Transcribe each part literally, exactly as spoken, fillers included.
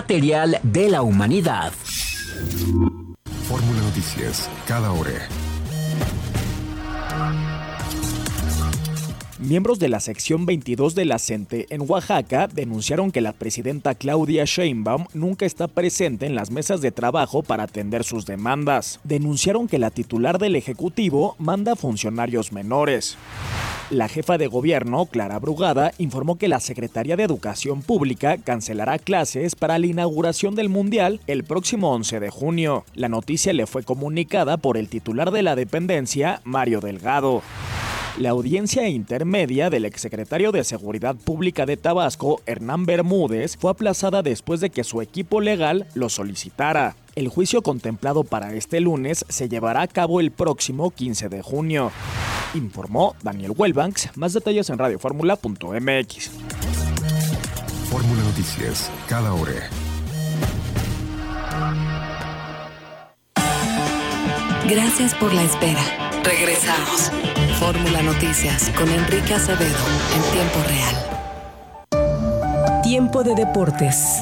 material de la humanidad. Fórmula Noticias, cada hora. Miembros de la sección veintidós de la CENTE en Oaxaca denunciaron que la presidenta Claudia Sheinbaum nunca está presente en las mesas de trabajo para atender sus demandas. Denunciaron que la titular del Ejecutivo manda funcionarios menores. La jefa de gobierno, Clara Brugada, informó que la Secretaría de Educación Pública cancelará clases para la inauguración del Mundial el próximo once de junio. La noticia le fue comunicada por el titular de la dependencia, Mario Delgado. La audiencia intermedia del exsecretario de Seguridad Pública de Tabasco, Hernán Bermúdez, fue aplazada después de que su equipo legal lo solicitara. El juicio contemplado para este lunes se llevará a cabo el próximo quince de junio. Informó Daniel Welbanks. Más detalles en radioformula punto m x. Fórmula Noticias, cada hora. Gracias por la espera. Regresamos. Fórmula Noticias con Enrique Acevedo en tiempo real. Tiempo de deportes.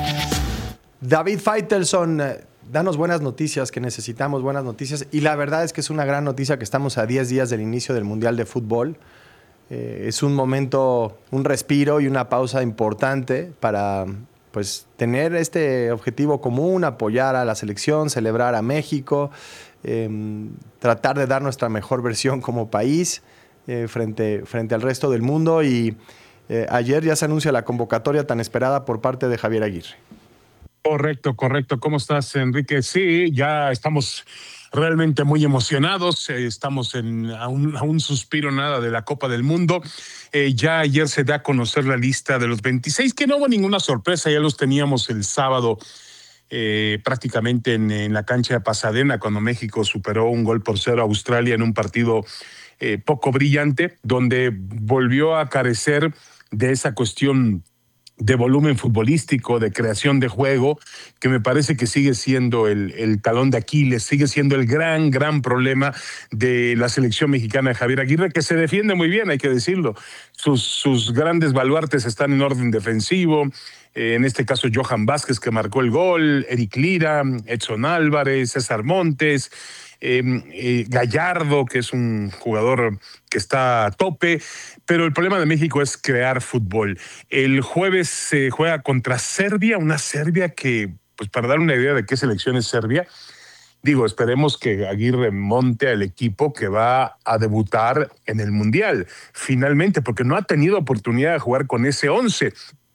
David Faitelson, danos buenas noticias, que necesitamos buenas noticias. Y la verdad es que es una gran noticia que estamos a diez días del inicio del Mundial de Fútbol. Eh, es un momento, un respiro y una pausa importante para pues, tener este objetivo común, apoyar a la selección, celebrar a México. Eh, tratar de dar nuestra mejor versión como país eh, frente, frente al resto del mundo y eh, ayer ya se anuncia la convocatoria tan esperada por parte de Javier Aguirre. Correcto, correcto. ¿Cómo estás, Enrique? Sí, ya estamos realmente muy emocionados. Eh, estamos en, a, un, a un suspiro nada de la Copa del Mundo. Eh, ya ayer se da a conocer la lista de los veintiséis, que no hubo ninguna sorpresa, ya los teníamos el sábado Eh, prácticamente en, en la cancha de Pasadena, cuando México superó un gol por cero a Australia en un partido eh, poco brillante, donde volvió a carecer de esa cuestión de volumen futbolístico, de creación de juego, que me parece que sigue siendo el, el talón de Aquiles, sigue siendo el gran, gran problema de la selección mexicana de Javier Aguirre, que se defiende muy bien, hay que decirlo. Sus, sus grandes baluartes están en orden defensivo, eh, en este caso Johan Vázquez, que marcó el gol, Eric Lira, Edson Álvarez, César Montes, eh, eh, Gallardo, que es un jugador que está a tope, pero el problema de México es crear fútbol. El jueves se juega contra Serbia, una Serbia que, pues para dar una idea de qué selección es Serbia, digo, esperemos que Aguirre monte al equipo que va a debutar en el Mundial, finalmente, porque no ha tenido oportunidad de jugar con ese once.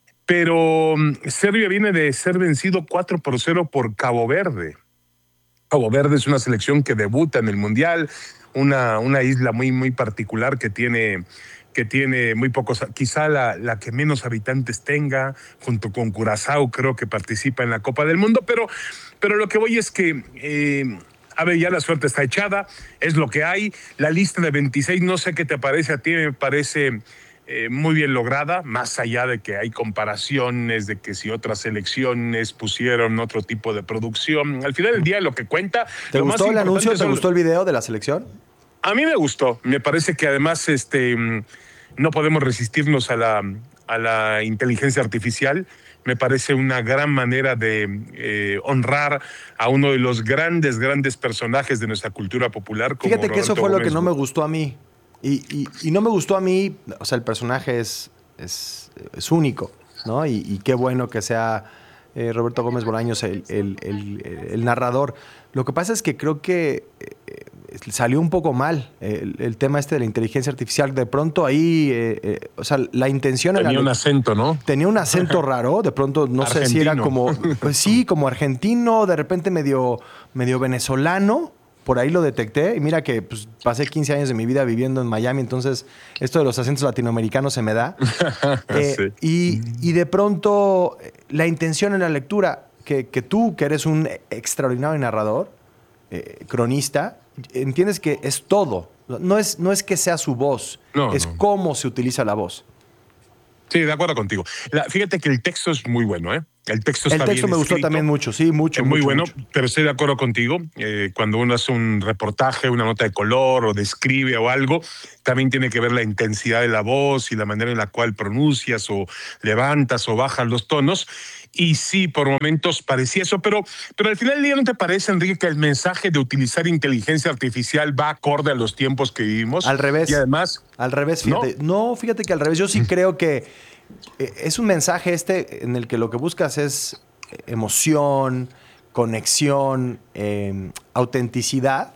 Pero Serbia viene de ser vencido cuatro por cero por Cabo Verde. Cabo Verde es una selección que debuta en el Mundial, una, una isla muy, muy particular que tiene, que tiene muy pocos, quizá la, la que menos habitantes tenga, junto con Curazao, creo que participa en la Copa del Mundo, pero, pero lo que voy es que, eh, a ver, ya la suerte está echada, es lo que hay. La lista de veintiséis, no sé qué te parece a ti, me parece Eh, muy bien lograda, más allá de que hay comparaciones de que si otras selecciones pusieron otro tipo de producción. Al final del día lo que cuenta... ¿Te lo gustó más el anuncio? son... ¿Te gustó el video de la selección? A mí me gustó. Me parece que además este, no podemos resistirnos a la, a la inteligencia artificial. Me parece una gran manera de eh, honrar a uno de los grandes, grandes personajes de nuestra cultura popular. Como Fíjate que Roberto eso fue Gómez. lo que no me gustó a mí. Y, y, y no me gustó a mí, o sea, el personaje es, es, es único, ¿no? Y, y qué bueno que sea eh, Roberto Gómez Bolaños el, el, el, el narrador. Lo que pasa es que creo que eh, salió un poco mal el, el tema este de la inteligencia artificial. De pronto ahí, eh, eh, o sea, la intención... Tenía era, un acento, ¿no? Tenía un acento raro, de pronto no argentino. sé si era como... Pues sí, como argentino, de repente medio, medio venezolano. Por ahí lo detecté y mira que pues, pasé quince años de mi vida viviendo en Miami, entonces esto de los acentos latinoamericanos se me da. eh, Sí. y, y de pronto la intención en la lectura, que, que tú, que eres un extraordinario narrador, eh, cronista, entiendes que es todo. No es, no es que sea su voz, No, es no. cómo se utiliza la voz. Sí, de acuerdo contigo. La, fíjate que el texto es muy bueno, ¿eh? El texto está El texto bien me gustó escrito. también mucho, sí, mucho, Es muy mucho, bueno, mucho. pero estoy de acuerdo contigo. Eh, cuando uno hace un reportaje, una nota de color o describe o algo, también tiene que ver la intensidad de la voz y la manera en la cual pronuncias o levantas o bajas los tonos. Y sí, por momentos parecía eso, pero, pero al final del día, ¿no te parece, Enrique, que el mensaje de utilizar inteligencia artificial va acorde a los tiempos que vivimos? Al revés. Y además... Al revés, fíjate. No, no fíjate que al revés. Yo sí creo que eh, es un mensaje este en el que lo que buscas es emoción, conexión, eh, autenticidad.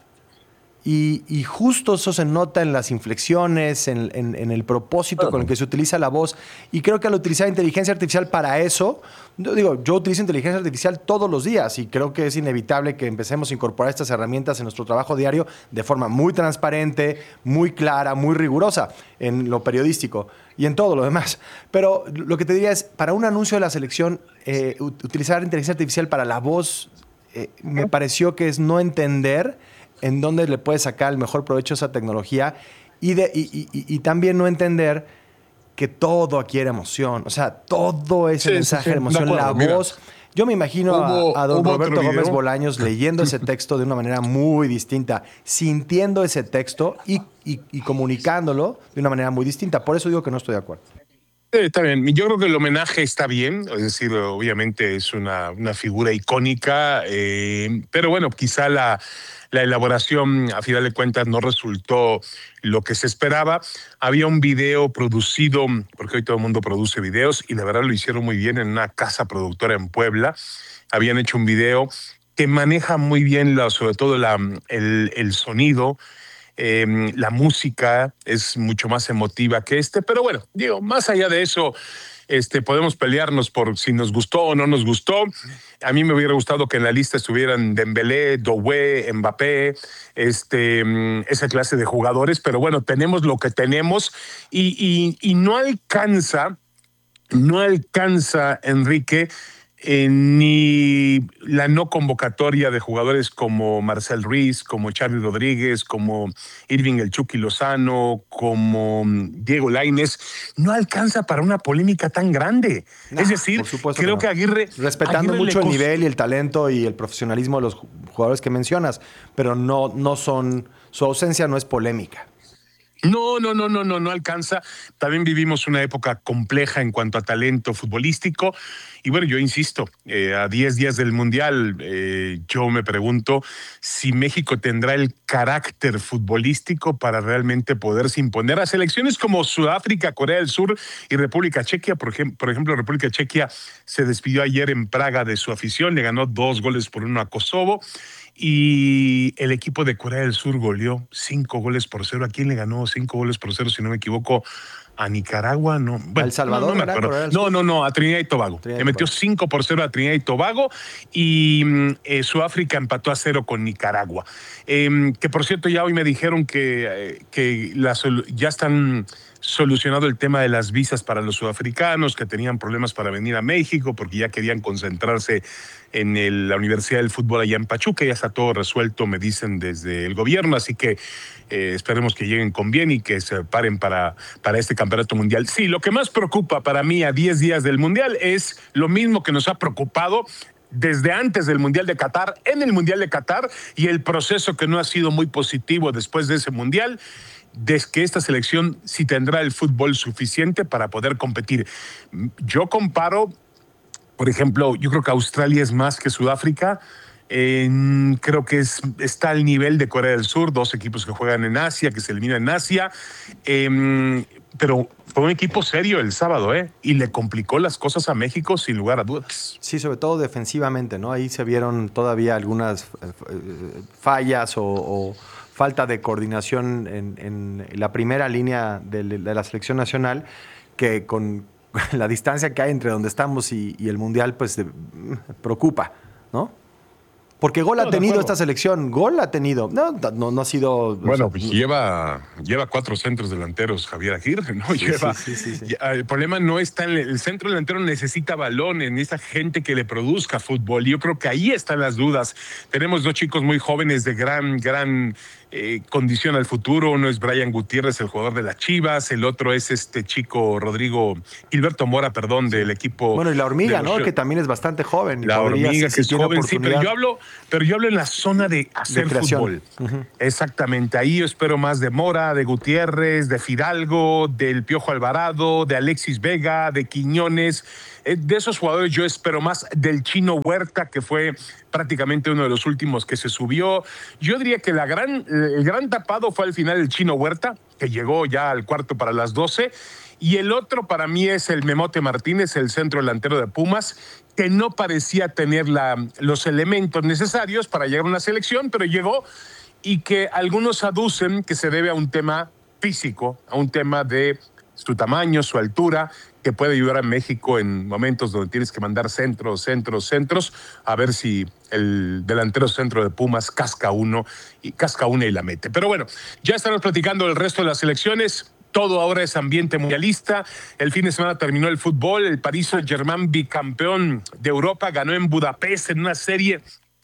Y, y justo eso se nota en las inflexiones, en, en, en el propósito con el que se utiliza la voz. Y creo que al utilizar inteligencia artificial para eso, yo digo, yo utilizo inteligencia artificial todos los días y creo que es inevitable que empecemos a incorporar estas herramientas en nuestro trabajo diario de forma muy transparente, muy clara, muy rigurosa en lo periodístico y en todo lo demás. Pero lo que te diría es, para un anuncio de la selección, eh, utilizar inteligencia artificial para la voz eh, me pareció que es no entender en dónde le puedes sacar el mejor provecho a esa tecnología y, de, y, y, y también no entender que todo adquiere emoción. O sea, todo ese sí, mensaje sí, sí, de emoción, de acuerdo, la mira. voz. Yo me imagino Hubo- a, a don hubo otro Roberto Gómez video. Bolaños leyendo ese texto de una manera muy distinta, sintiendo ese texto y, y, y comunicándolo de una manera muy distinta. Por eso digo que no estoy de acuerdo. Sí, está bien. Yo creo que el homenaje está bien, es decir, obviamente es una, una figura icónica, eh, pero bueno, quizá la, la elaboración, a final de cuentas, no resultó lo que se esperaba. Había un video producido, porque hoy todo el mundo produce videos, y la verdad lo hicieron muy bien en una casa productora en Puebla. Habían hecho un video que maneja muy bien, la, sobre todo la, el, el sonido. Eh, la música es mucho más emotiva que este, pero bueno, digo, más allá de eso, este, podemos pelearnos por si nos gustó o no nos gustó. A mí me hubiera gustado que en la lista estuvieran Dembélé, Doué, Mbappé, este, esa clase de jugadores, pero bueno, tenemos lo que tenemos y, y, y no alcanza, no alcanza, Enrique, Eh, ni la no convocatoria de jugadores como Marcel Ruiz, como Charly Rodríguez, como Irving El Chucky Lozano, como Diego Lainez, no alcanza para una polémica tan grande. No, es decir, por supuesto creo que que, no. Aguirre... Respetando Aguirre mucho le el costó- nivel y el talento y el profesionalismo de los ju- jugadores que mencionas, pero no, no son, su ausencia no es polémica. No, no, no, no, no, no alcanza. También vivimos una época compleja en cuanto a talento futbolístico. Y bueno, yo insisto, eh, a diez días del Mundial, eh, yo me pregunto si México tendrá el carácter futbolístico para realmente poderse imponer a selecciones como Sudáfrica, Corea del Sur y República Chequia. Por ejemplo, por ejemplo, República Chequia se despidió ayer en Praga de su afición, le ganó dos goles por uno a Kosovo. Y el equipo de Corea del Sur goleó cinco goles por cero. ¿A quién le ganó cinco goles por cero, si no me equivoco? A Nicaragua, no. Bueno, El Salvador, no, no me ¿verdad? acuerdo. Corea del No, Sur. no, no, a Trinidad y Tobago. Trinidad y Le metió Tobago. cinco por cero a Trinidad y Tobago y mm, eh, Sudáfrica empató a cero con Nicaragua. Eh, que por cierto, ya hoy me dijeron que, eh, que la solu- ya están solucionado el tema de las visas para los sudafricanos que tenían problemas para venir a México porque ya querían concentrarse en el- la Universidad del Fútbol allá en Pachuca. Ya está todo resuelto, me dicen desde el gobierno, así que eh, esperemos que lleguen con bien y que se paren para, para este campeonato mundial. Sí, lo que más preocupa para mí a diez días del mundial es lo mismo que nos ha preocupado desde antes del Mundial de Qatar, en el Mundial de Qatar, y el proceso que no ha sido muy positivo después de ese Mundial, de que esta selección sí tendrá el fútbol suficiente para poder competir. Yo comparo, por ejemplo, yo creo que Australia es más que Sudáfrica. Eh, creo que es, está al nivel de Corea del Sur, dos equipos que juegan en Asia, que se eliminan en Asia. Eh, pero fue un equipo serio el sábado, ¿eh? Y le complicó las cosas a México sin lugar a dudas. Sí, sobre todo defensivamente, ¿no? Ahí se vieron todavía algunas eh, fallas o, o falta de coordinación en, en la primera línea de, de la selección nacional, que con la distancia que hay entre donde estamos y, y el Mundial, pues de, preocupa, ¿no? Porque gol No, ha de tenido acuerdo. esta selección, gol ha tenido. No, no, no ha sido... Bueno, o sea, pues lleva, lleva cuatro centros delanteros Javier Aguirre, ¿no? Sí, lleva, sí, sí, sí, sí. ya, el problema no está en el, el centro delantero, necesita balones, necesita gente que le produzca fútbol. Yo creo que ahí están las dudas. Tenemos dos chicos muy jóvenes de gran, gran eh, condición al futuro. Uno es Brian Gutiérrez, el jugador de las Chivas. El otro es este chico Rodrigo, Gilberto Mora, perdón, del equipo. Bueno, y la hormiga, de los- ¿no? Que también es bastante joven. y La podría, hormiga, si- que si es tiene joven, sí, pero oportunidad. yo hablo, pero yo hablo en la zona de hacer creación. fútbol. Exactamente, ahí yo espero más de Mora, de Gutiérrez, de Fidalgo, del Piojo Alvarado, de Alexis Vega, de Quiñones. Eh, de esos jugadores yo espero más del Chino Huerta, que fue prácticamente uno de los últimos que se subió. Yo diría que la gran, el gran tapado fue al final el Chino Huerta, que llegó ya al cuarto para las doce. Y el otro para mí es el Memote Martínez, el centro delantero de Pumas, que no parecía tener la, los elementos necesarios para llegar a una selección, pero llegó, y que algunos aducen que se debe a un tema físico, a un tema de su tamaño, su altura, que puede ayudar a México en momentos donde tienes que mandar centros, centros, centros, a ver si el delantero centro de Pumas casca uno y casca una y la mete. Pero bueno, ya estamos platicando el resto de las selecciones. Todo ahora es ambiente mundialista. El fin de semana terminó el fútbol. El Paris Saint-Germain, bicampeón de Europa, ganó en Budapest en una serie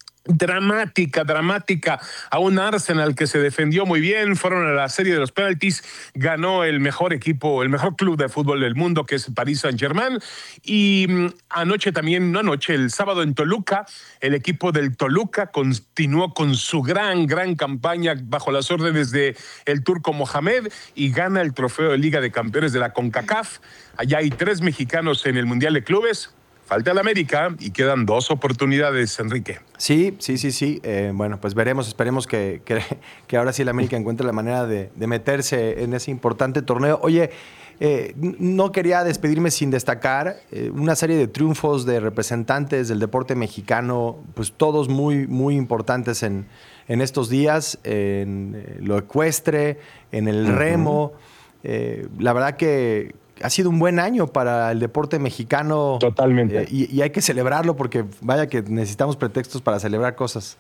dramática, dramática, a un Arsenal que se defendió muy bien. Fueron a la serie de los penaltis, ganó el mejor equipo, el mejor club de fútbol del mundo, que es el Paris Saint-Germain. Y anoche también, no anoche, el sábado en Toluca, el equipo del Toluca continuó con su gran, gran campaña bajo las órdenes de el turco Mohamed y gana el trofeo de Liga de Campeones de la CONCACAF. Allá hay tres mexicanos en el Mundial de Clubes. Falta el América y quedan dos oportunidades, Enrique. Sí, sí, sí, sí. Eh, bueno, pues veremos, esperemos que, que, que ahora sí el América encuentre la manera de, de meterse en ese importante torneo. Oye, eh, no quería despedirme sin destacar eh, una serie de triunfos de representantes del deporte mexicano, pues todos muy, muy importantes en, en estos días, en lo ecuestre, en el uh-huh. remo. Eh, la verdad que ha sido un buen año para el deporte mexicano. Totalmente. Eh, y, y hay que celebrarlo porque vaya que necesitamos pretextos para celebrar cosas.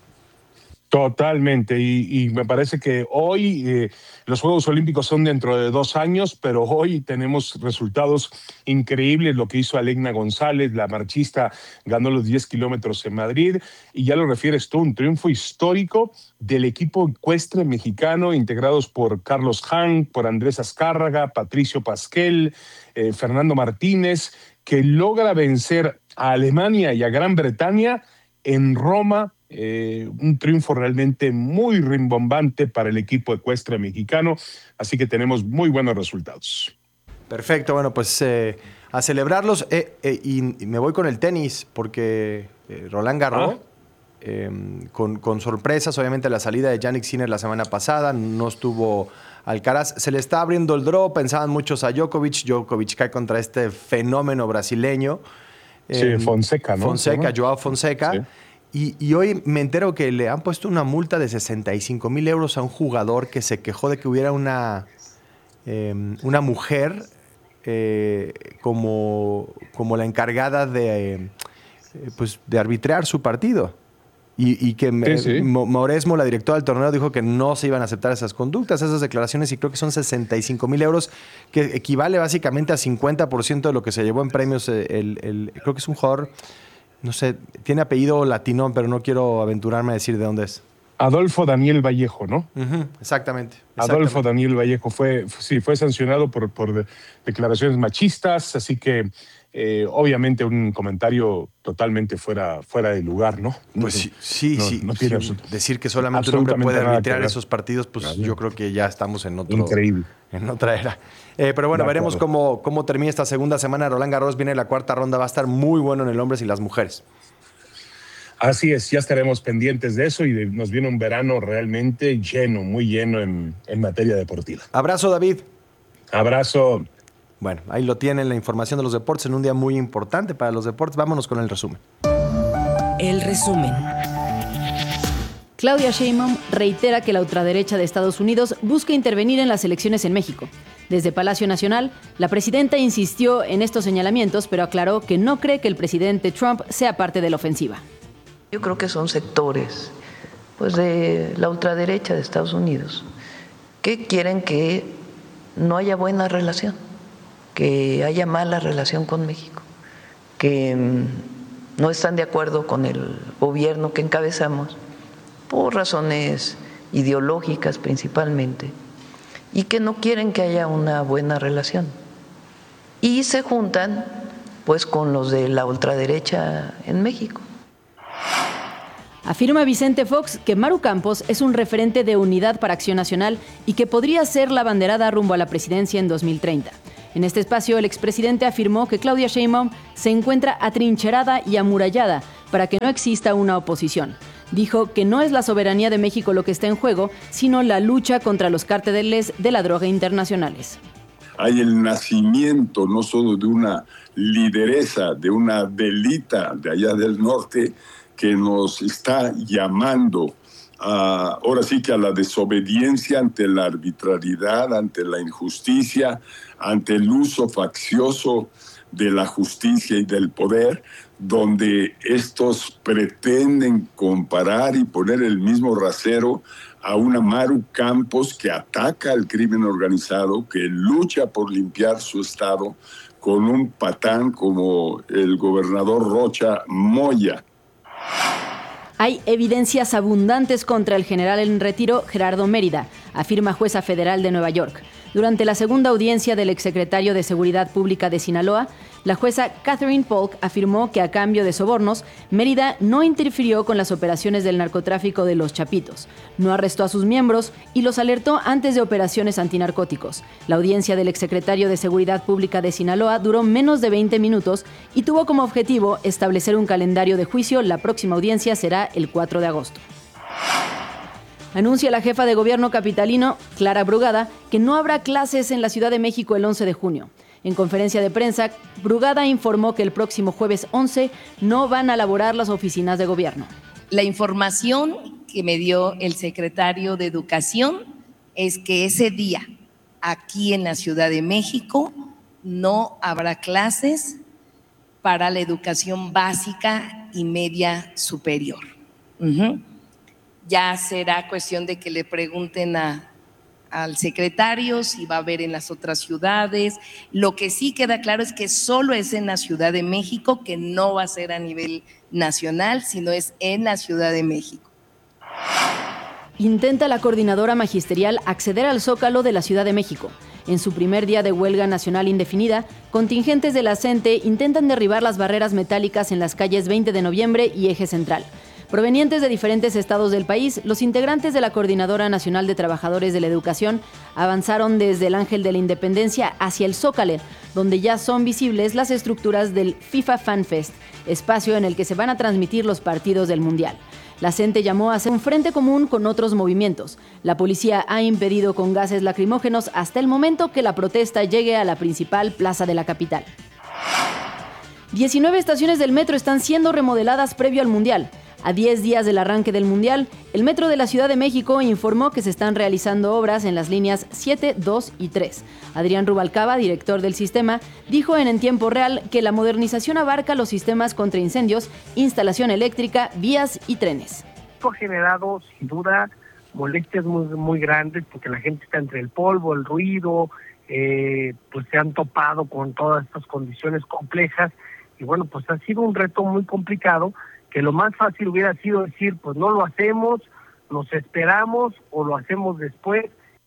Totalmente. Y, y me parece que hoy eh, los Juegos Olímpicos son dentro de dos años, pero hoy tenemos resultados increíbles. Lo que hizo Alegna González, la marchista, ganó los diez kilómetros en Madrid. Y ya lo refieres tú, un triunfo histórico del equipo ecuestre mexicano, integrados por Carlos Han, por Andrés Azcárraga, Patricio Pasquel, eh, Fernando Martínez, que logra vencer a Alemania y a Gran Bretaña en Roma. Eh, un triunfo realmente muy rimbombante para el equipo ecuestre mexicano, así que tenemos muy buenos resultados. Perfecto, bueno, pues eh, a celebrarlos eh, eh, y, y me voy con el tenis porque eh, Roland Garros, ah. eh, con, con sorpresas, obviamente la salida de Jannik Sinner la semana pasada, no estuvo Alcaraz, se le está abriendo el draw, pensaban muchos a Djokovic, Djokovic cae contra este fenómeno brasileño. Sí, eh, Fonseca, ¿no? Fonseca, Joao Fonseca. Sí. Y, y hoy me entero que le han puesto una multa de sesenta y cinco mil euros a un jugador que se quejó de que hubiera una, eh, una mujer eh, como, como la encargada de, eh, pues, de arbitrar su partido. Y, y que sí, sí. Mauresmo, la directora del torneo, dijo que no se iban a aceptar esas conductas, esas declaraciones, y creo que son sesenta y cinco mil euros, que equivale básicamente a cincuenta por ciento de lo que se llevó en premios. El, el, el, creo que es un jugador... No sé, tiene apellido latino, pero no quiero aventurarme a decir de dónde es. Adolfo Daniel Vallejo, ¿no? Uh-huh, exactamente, exactamente. Adolfo Daniel Vallejo fue, sí, fue sancionado por, por de, declaraciones machistas, así que eh, obviamente un comentario totalmente fuera, fuera de lugar, ¿no? Pues sí, sí, no, sí, no tiene sí. Decir que solamente un hombre puede arbitrar esos partidos, pues claro, yo creo que ya estamos en otro, increíble. En otra era. Eh, pero bueno, veremos cómo, cómo termina esta segunda semana. Roland Garros viene la cuarta ronda, va a estar muy bueno en el hombres y las mujeres. Así es, ya estaremos pendientes de eso y de, nos viene un verano realmente lleno, muy lleno en, en materia deportiva. Abrazo, David. Abrazo. Bueno, ahí lo tienen, la información de los deportes en un día muy importante para los deportes. Vámonos con el resumen. El resumen. Claudia Sheinbaum reitera que la ultraderecha de Estados Unidos busca intervenir en las elecciones en México. Desde Palacio Nacional, la presidenta insistió en estos señalamientos, pero aclaró que no cree que el presidente Trump sea parte de la ofensiva. Yo creo que son sectores pues, de la ultraderecha de Estados Unidos que quieren que no haya buena relación, que haya mala relación con México, que no están de acuerdo con el gobierno que encabezamos por razones ideológicas principalmente, y que no quieren que haya una buena relación. Y se juntan pues con los de la ultraderecha en México. Afirma Vicente Fox que Maru Campos es un referente de unidad para Acción Nacional y que podría ser la abanderada rumbo a la presidencia en dos mil treinta. En este espacio, el expresidente afirmó que Claudia Sheinbaum se encuentra atrincherada y amurallada para que no exista una oposición. Dijo que no es la soberanía de México lo que está en juego, sino la lucha contra los cárteles de la droga internacionales. Hay el nacimiento no solo de una lideresa, de una delita de allá del norte que nos está llamando a, ahora sí que a la desobediencia ante la arbitrariedad, ante la injusticia, ante el uso faccioso de la justicia y del poder, donde estos pretenden comparar y poner el mismo rasero a una Maru Campos que ataca al crimen organizado, que lucha por limpiar su estado, con un patán como el gobernador Rocha Moya. Hay evidencias abundantes contra el general en retiro Gerardo Mérida, afirma jueza federal de Nueva York. Durante la segunda audiencia del exsecretario de Seguridad Pública de Sinaloa, la jueza Catherine Polk afirmó que a cambio de sobornos, Mérida no interfirió con las operaciones del narcotráfico de Los Chapitos, no arrestó a sus miembros y los alertó antes de operaciones antinarcóticos. La audiencia del exsecretario de Seguridad Pública de Sinaloa duró menos de veinte minutos y tuvo como objetivo establecer un calendario de juicio. La próxima audiencia será el cuatro de agosto. Anuncia la jefa de gobierno capitalino, Clara Brugada, que no habrá clases en la Ciudad de México el once de junio. En conferencia de prensa, Brugada informó que el próximo jueves once no van a laborar las oficinas de gobierno. La información que me dio el secretario de Educación es que ese día, aquí en la Ciudad de México, no habrá clases para la educación básica y media superior. Uh-huh. Ya será cuestión de que le pregunten a al secretario si va a haber en las otras ciudades. Lo que sí queda claro es que solo es en la Ciudad de México, que no va a ser a nivel nacional, sino es en la Ciudad de México. Intenta la coordinadora magisterial acceder al Zócalo de la Ciudad de México. En su primer día de huelga nacional indefinida, contingentes de la CENTE intentan derribar las barreras metálicas en las calles veinte de noviembre y Eje Central. Provenientes de diferentes estados del país, los integrantes de la Coordinadora Nacional de Trabajadores de la Educación avanzaron desde el Ángel de la Independencia hacia el Zócalo, donde ya son visibles las estructuras del FIFA Fan Fest, espacio en el que se van a transmitir los partidos del Mundial. La CENTE llamó a hacer un frente común con otros movimientos. La policía ha impedido con gases lacrimógenos hasta el momento que la protesta llegue a la principal plaza de la capital. diecinueve estaciones del metro están siendo remodeladas previo al Mundial. A diez días del arranque del Mundial, el Metro de la Ciudad de México informó que se están realizando obras en las líneas siete, dos y tres. Adrián Rubalcaba, director del sistema, dijo en En Tiempo Real que la modernización abarca los sistemas contra incendios, instalación eléctrica, vías y trenes. Esto ha generado, sin duda, molestias muy, muy grandes porque la gente está entre el polvo, el ruido, eh, pues se han topado con todas estas condiciones complejas y bueno, pues ha sido un reto muy complicado, que lo más fácil hubiera sido decir, pues no lo hacemos, nos esperamos o lo hacemos después.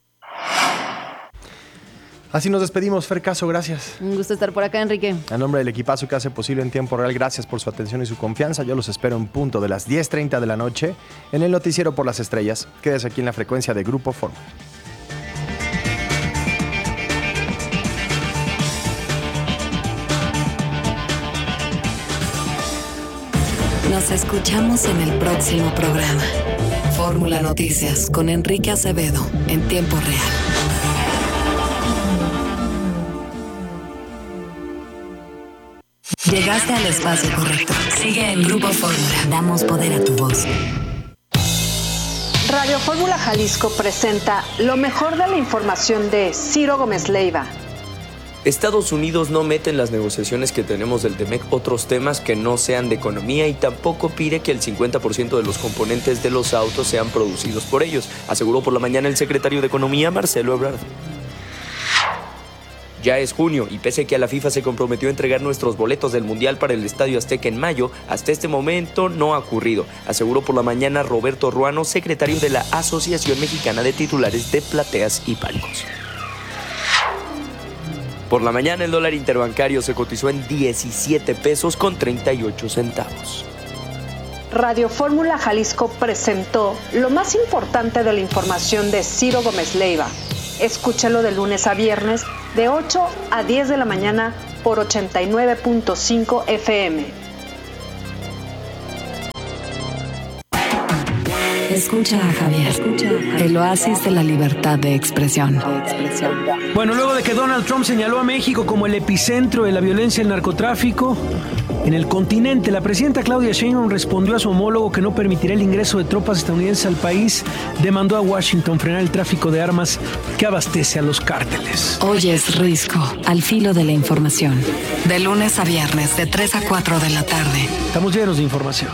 Así nos despedimos, Fer Caso, gracias. Un gusto estar por acá, Enrique. A nombre del equipazo que hace posible En Tiempo Real, gracias por su atención y su confianza. Yo los espero en punto de las diez treinta de la noche en el Noticiero por las Estrellas. Quédese aquí en la frecuencia de Grupo Fórmula. Nos escuchamos en el próximo programa. Fórmula Noticias con Enrique Acevedo en tiempo real. Llegaste al espacio correcto. Sigue en Grupo Fórmula. Damos poder a tu voz. Radio Fórmula Jalisco presenta lo mejor de la información de Ciro Gómez Leiva. Estados Unidos no mete en las negociaciones que tenemos del T M E C otros temas que no sean de economía y tampoco pide que el cincuenta por ciento de los componentes de los autos sean producidos por ellos, aseguró por la mañana el secretario de Economía, Marcelo Ebrard. Ya es junio y pese a que a la FIFA se comprometió a entregar nuestros boletos del Mundial para el Estadio Azteca en mayo, hasta este momento no ha ocurrido, aseguró por la mañana Roberto Ruano, secretario de la Asociación Mexicana de Titulares de Plateas y Palcos. Por la mañana el dólar interbancario se cotizó en diecisiete pesos con treinta y ocho centavos. Radio Fórmula Jalisco presentó lo más importante de la información de Ciro Gómez Leiva Escúchalo de lunes a viernes de ocho a diez de la mañana por ochenta y nueve punto cinco F M. Escucha a Javier, escucha a Javier, el oasis de la libertad de expresión. Bueno, luego de que Donald Trump señaló a México como el epicentro de la violencia y el narcotráfico en el continente, la presidenta Claudia Sheinbaum respondió a su homólogo que no permitirá el ingreso de tropas estadounidenses al país. Demandó a Washington frenar el tráfico de armas que abastece a los cárteles. Hoy es Risco, al filo de la información. De lunes a viernes, de tres a cuatro de la tarde. Estamos llenos de información.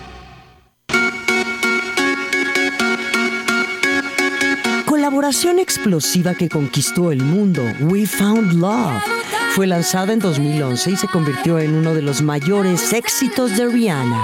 Colaboración explosiva que conquistó el mundo, We Found Love. Fue lanzada en dos mil once y se convirtió en uno de los mayores éxitos de Rihanna.